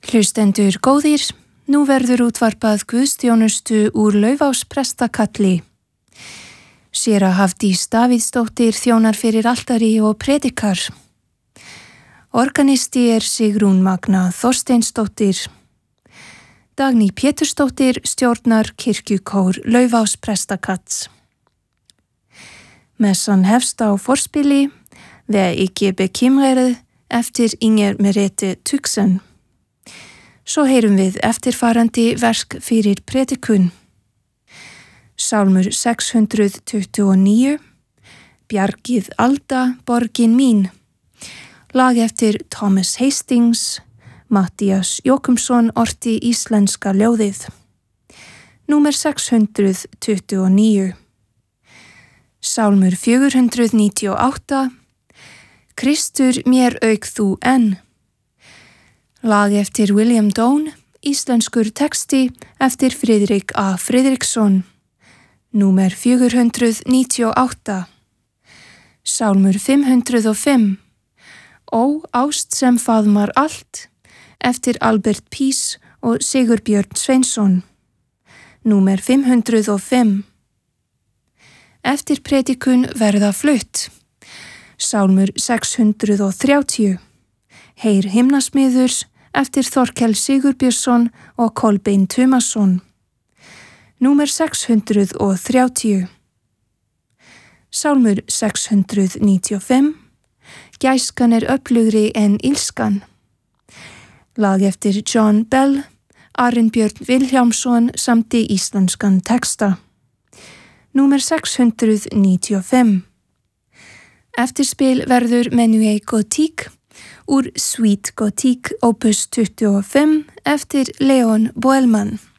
Hlustendur góðir, nú verður útvarpað guðsþjónustu úr Laufásprestakalli. Séra Hafdís Davíðsdóttir þjónar fyrir altari og predikar. Organisti Sigrún Magna Þorsteinsdóttir. Dagný Pétursdóttir stjórnar kirkjukór Laufásprestakalls. Messan hefst á forspili, Vær ikke bekymret, eftir Inger Merete Tuxen. Svo heyrum við eftirfarandi verk fyrir predikun. Sálmur 629, Bjargið alda, borgin mín. Lag eftir Thomas Hastings, Mattías Jókumsson orti íslenska ljóðið. Númer 629. Sálmur 498, Kristur mér auk þú enn. Lag eftir William Donne, íslenskur texti eftir Friðrik A. Friðriksson. Númer 498. Sálmur 505. Ó, ást sem faðmar allt, eftir Albert Pís og Sigurbjörn Sveinsson. Númer 505. Eftir predikun verða flutt. Sálmur 630. Heyr himnasmiðurs eftir Þorkell Sigurbjörnsson og Kolbeinn Tumasson. Númer 630. Sálmur 695. Gæskan öflugri en illskan. Lag eftir John Bell, Arinbjörn Vilhjálmsson samti íslenskan texta. Númer 695. Eftirspil verður Menuet Gothique úr Suite Gothique opus 25 eftir Leon Boelmann.